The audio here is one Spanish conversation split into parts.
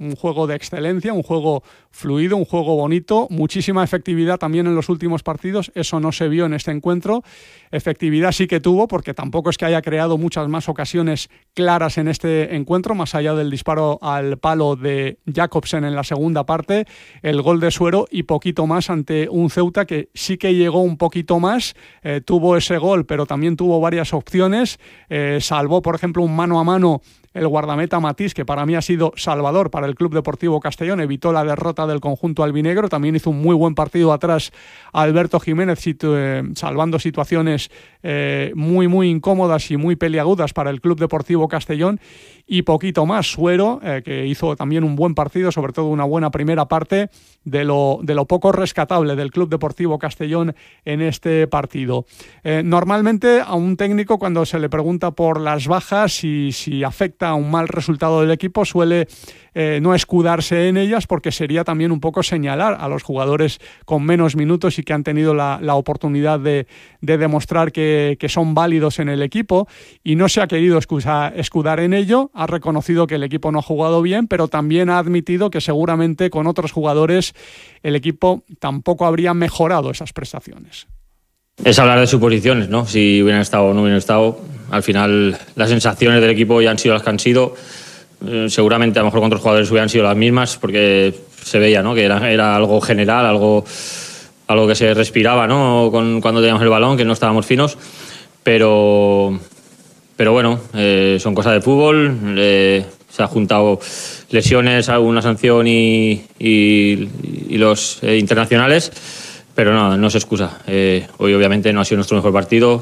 un juego de excelencia, un juego fluido, un juego bonito, muchísima efectividad también en los últimos partidos. Eso no se vio en este encuentro. Efectividad sí que tuvo, porque tampoco es que haya creado muchas más ocasiones claras en este encuentro, más allá del disparo al palo de Jakobsen en la segunda parte, el gol de Suero y poquito más ante un Ceuta que sí que llegó un poquito más, tuvo ese gol, pero también tuvo varias opciones, salvó, por ejemplo, un mano a mano el guardameta Matís, que para mí ha sido salvador para el Club Deportivo Castellón, evitó la derrota del conjunto albinegro, también hizo un muy buen partido atrás Alberto Jiménez, salvando situaciones muy, muy incómodas y muy peliagudas para el Club Deportivo Castellón, y poquito más. Suero, que hizo también un buen partido, sobre todo una buena primera parte, de lo poco rescatable del Club Deportivo Castellón en este partido. Normalmente a un técnico, cuando se le pregunta por las bajas y si afecta a un mal resultado del equipo, suele no escudarse en ellas, porque sería también un poco señalar a los jugadores con menos minutos y que han tenido la oportunidad de demostrar que son válidos en el equipo, y no se ha querido escudar en ello. Ha reconocido que el equipo no ha jugado bien, pero también ha admitido que seguramente con otros jugadores el equipo tampoco habría mejorado esas prestaciones. Es hablar de suposiciones, ¿no? Si hubieran estado o no hubieran estado. Al final las sensaciones del equipo ya han sido las que han sido. Seguramente a lo mejor con otros jugadores hubieran sido las mismas, porque se veía, ¿no?, que era algo general, algo que se respiraba, ¿no?, cuando teníamos el balón, que no estábamos finos, pero bueno, son cosas de fútbol. Se ha juntado lesiones, una sanción y los internacionales, pero no se excusa. Hoy obviamente no ha sido nuestro mejor partido,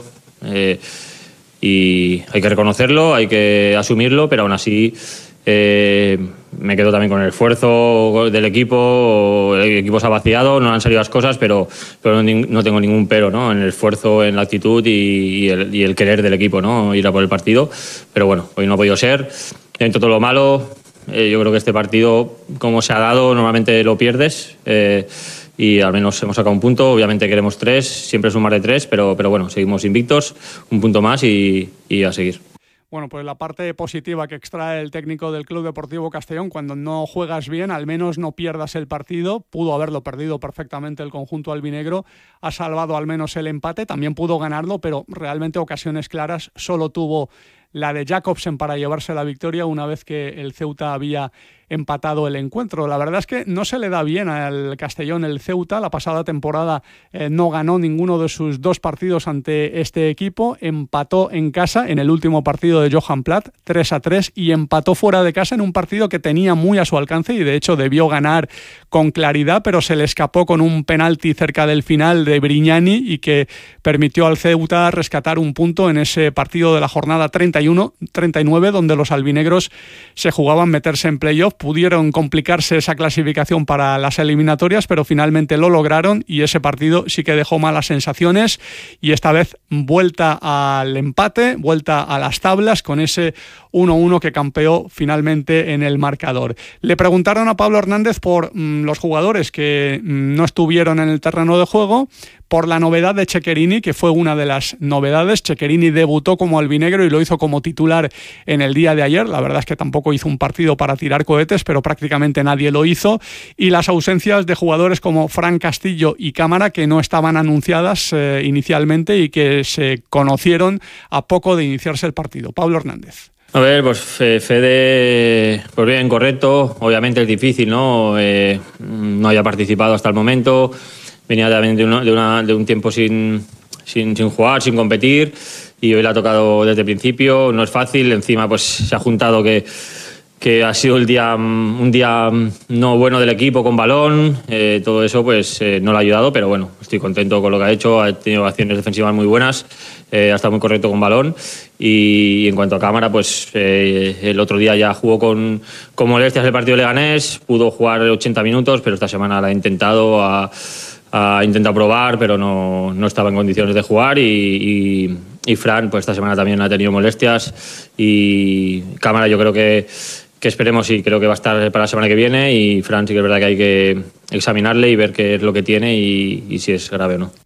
y hay que reconocerlo, hay que asumirlo, pero aún así me quedo también con el esfuerzo del equipo. El equipo se ha vaciado, no han salido las cosas, pero no tengo ningún pero, ¿no?, en el esfuerzo, en la actitud y el querer del equipo, ¿no?, ir a por el partido. Pero bueno, hoy no ha podido ser. Dentro de todo lo malo, yo creo que este partido, como se ha dado, normalmente lo pierdes, y al menos hemos sacado un punto. Obviamente queremos 3, siempre sumar de 3, pero bueno, seguimos invictos, un punto más y a seguir. Bueno, pues la parte positiva que extrae el técnico del Club Deportivo Castellón: cuando no juegas bien, al menos no pierdas el partido. Pudo haberlo perdido perfectamente el conjunto albinegro, ha salvado al menos el empate, también pudo ganarlo, pero realmente ocasiones claras solo tuvo la de Jakobsen para llevarse la victoria una vez que el Ceuta había empatado el encuentro. La verdad es que no se le da bien al Castellón el Ceuta. La pasada temporada no ganó ninguno de sus 2 partidos ante este equipo. Empató en casa en el último partido de Johan Platt, 3-3, y empató fuera de casa en un partido que tenía muy a su alcance y de hecho debió ganar con claridad, pero se le escapó con un penalti cerca del final de Brignani y que permitió al Ceuta rescatar un punto en ese partido de la jornada 31-39, donde los albinegros se jugaban meterse en playoff. Pudieron complicarse esa clasificación para las eliminatorias, pero finalmente lo lograron, y ese partido sí que dejó malas sensaciones, y esta vez vuelta al empate, vuelta a las tablas con ese 1-1 que campeó finalmente en el marcador. Le preguntaron a Pablo Hernández por los jugadores que no estuvieron en el terreno de juego, por la novedad de Cecherini, que fue una de las novedades. Cecherini debutó como albinegro y lo hizo como titular en el día de ayer. La verdad es que tampoco hizo un partido para tirar cohetes, pero prácticamente nadie lo hizo. Y las ausencias de jugadores como Fran Castillo y Cámara, que no estaban anunciadas inicialmente y que se conocieron a poco de iniciarse el partido. Pablo Hernández. A ver, pues Fede, pues bien, correcto. Obviamente es difícil, ¿no? No haya participado hasta el momento. Venía también de un tiempo sin jugar, sin competir, y hoy le ha tocado desde el principio. No es fácil, encima pues se ha juntado que ha sido un día no bueno del equipo con balón. Todo eso pues no le ha ayudado, pero bueno, estoy contento con lo que ha hecho. Ha tenido acciones defensivas muy buenas, ha estado muy correcto con balón. Y en cuanto a Cámara, pues el otro día ya jugó con molestias el partido de Leganés, pudo jugar 80 minutos, pero esta semana la ha intentado, ha intentado probar, pero no estaba en condiciones de jugar, y Fran pues esta semana también ha tenido molestias, y Cámara yo creo que esperemos, y creo que va a estar para la semana que viene, y Fran sí que es verdad que hay que examinarle y ver qué es lo que tiene y si es grave o no.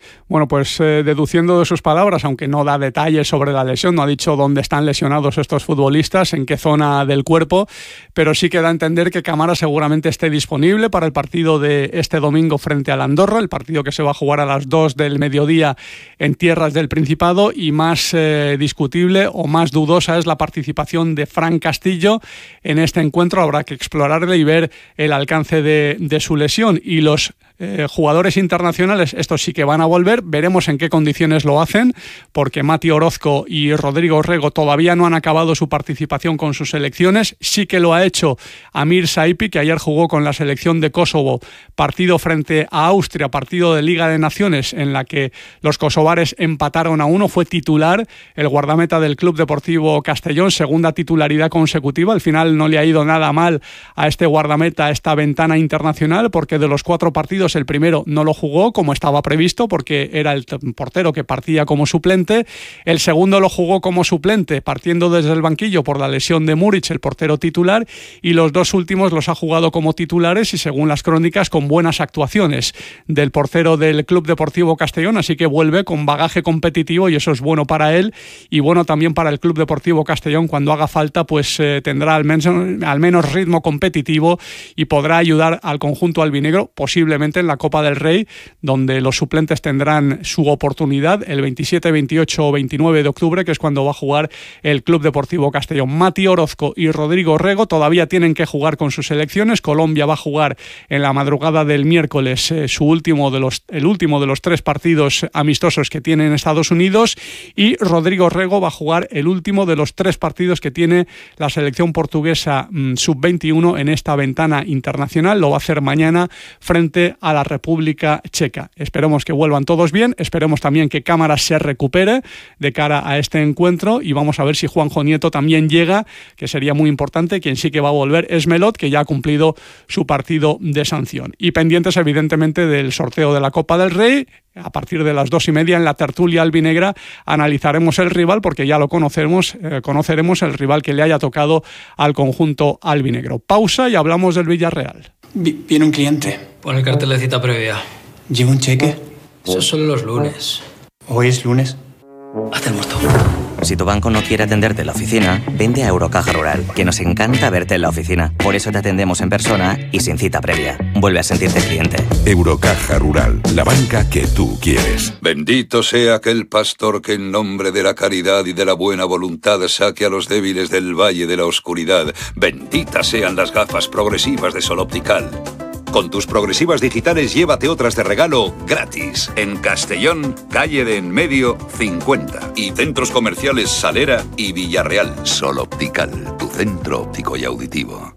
Bueno, pues deduciendo de sus palabras, aunque no da detalles sobre la lesión, no ha dicho dónde están lesionados estos futbolistas, en qué zona del cuerpo, pero sí que da a entender que Camara seguramente esté disponible para el partido de este domingo frente al Andorra, el partido que se va a jugar a las 2 del mediodía en tierras del Principado, y más discutible o más dudosa es la participación de Fran Castillo en este encuentro. Habrá que explorarle y ver el alcance de su lesión. Y los jugadores internacionales, estos sí que van a volver, veremos en qué condiciones lo hacen, porque Mati Orozco y Rodrigo Rego todavía no han acabado su participación con sus selecciones. Sí que lo ha hecho Amir Saipi, que ayer jugó con la selección de Kosovo, partido frente a Austria, partido de Liga de Naciones en la que los kosovares empataron a 1, fue titular, el guardameta del Club Deportivo Castellón, segunda titularidad consecutiva. Al final no le ha ido nada mal a este guardameta esta ventana internacional, porque de los 4 partidos el primero no lo jugó como estaba previsto, porque era el portero que partía como suplente. El segundo lo jugó como suplente, partiendo desde el banquillo por la lesión de Muric, el portero titular, y los 2 últimos los ha jugado como titulares y, según las crónicas, con buenas actuaciones del portero del Club Deportivo Castellón, así que vuelve con bagaje competitivo y eso es bueno para él y bueno también para el Club Deportivo Castellón. Cuando haga falta, pues tendrá al menos ritmo competitivo y podrá ayudar al conjunto albinegro, posiblemente en la Copa del Rey, donde los suplentes tendrán su oportunidad el 27, 28 o 29 de octubre, que es cuando va a jugar el Club Deportivo Castellón. Mati Orozco y Rodrigo Rego todavía tienen que jugar con sus selecciones. Colombia va a jugar en la madrugada del miércoles el último de los 3 partidos amistosos que tiene en Estados Unidos, y Rodrigo Rego va a jugar el último de los 3 partidos que tiene la selección portuguesa sub-21 en esta ventana internacional. Lo va a hacer mañana frente a la República Checa. Esperemos que vuelvan todos bien, esperemos también que Cámara se recupere de cara a este encuentro, y vamos a ver si Juanjo Nieto también llega, que sería muy importante. Quien sí que va a volver es Melot, que ya ha cumplido su partido de sanción. Y pendientes evidentemente del sorteo de la Copa del Rey. A partir de las 2:30 en la tertulia albinegra analizaremos el rival, porque ya lo conoceremos el rival que le haya tocado al conjunto albinegro. Pausa y hablamos del Villarreal. Viene un cliente. Pon el cartel de cita previa. ¿Lleva un cheque? Eso solo los lunes. ¿Hoy es lunes? Haz el muerto. Si tu banco no quiere atenderte en la oficina, vente a Eurocaja Rural, que nos encanta verte en la oficina. Por eso te atendemos en persona y sin cita previa. Vuelve a sentirte cliente. Eurocaja Rural, la banca que tú quieres. Bendito sea aquel pastor que en nombre de la caridad y de la buena voluntad saque a los débiles del valle de la oscuridad. Benditas sean las gafas progresivas de Sol Optical. Con tus progresivas digitales llévate otras de regalo gratis. En Castellón, calle de Enmedio 50. Y centros comerciales Salera y Villarreal. Sol Optical, tu centro óptico y auditivo.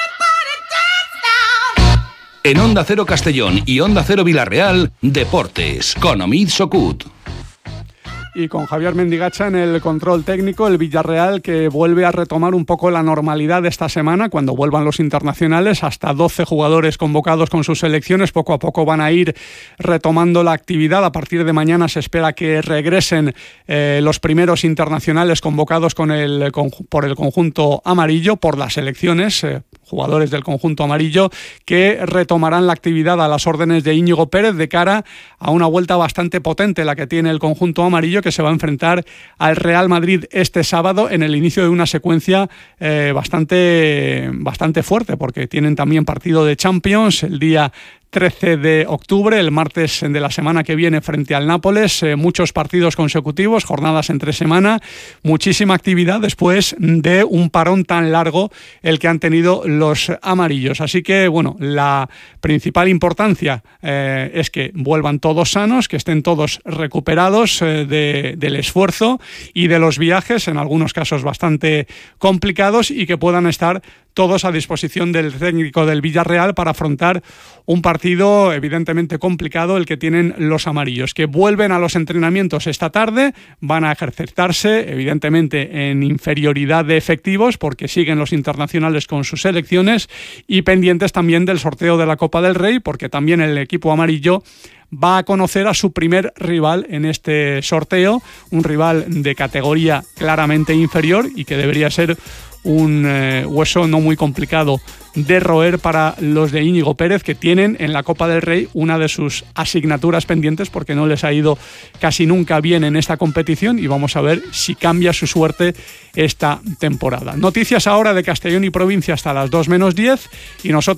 En Onda Cero Castellón y Onda Cero Villarreal, Deportes, con Omid Sokut. Y con Javier Mendigacha en el control técnico, el Villarreal que vuelve a retomar un poco la normalidad de esta semana cuando vuelvan los internacionales. Hasta 12 jugadores convocados con sus selecciones. Poco a poco van a ir retomando la actividad. A partir de mañana se espera que regresen los primeros internacionales convocados por el conjunto amarillo, por las selecciones, jugadores del conjunto amarillo, que retomarán la actividad a las órdenes de Íñigo Pérez de cara a una vuelta bastante potente la que tiene el conjunto amarillo, que se va a enfrentar al Real Madrid este sábado en el inicio de una secuencia bastante fuerte, porque tienen también partido de Champions el día 13 de octubre, el martes de la semana que viene frente al Nápoles. Muchos partidos consecutivos, jornadas entre semana, muchísima actividad después de un parón tan largo el que han tenido los amarillos. Así que, bueno, la principal importancia es que vuelvan todos sanos, que estén todos recuperados del esfuerzo y de los viajes, en algunos casos bastante complicados, y que puedan estar todos a disposición del técnico del Villarreal para afrontar un partido evidentemente complicado el que tienen los amarillos, que vuelven a los entrenamientos esta tarde, van a ejercitarse evidentemente en inferioridad de efectivos porque siguen los internacionales con sus selecciones, y pendientes también del sorteo de la Copa del Rey, porque también el equipo amarillo va a conocer a su primer rival en este sorteo, un rival de categoría claramente inferior y que debería ser un hueso no muy complicado de roer para los de Íñigo Pérez, que tienen en la Copa del Rey una de sus asignaturas pendientes porque no les ha ido casi nunca bien en esta competición, y vamos a ver si cambia su suerte esta temporada. Noticias ahora de Castellón y provincia hasta las 2 menos 10, y nosotros